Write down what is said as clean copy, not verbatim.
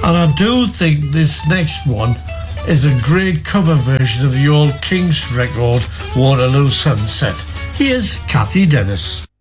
And I do think this next one is a great cover version of the old King's record, Waterloo Sunset. Here's Kathy Dennis.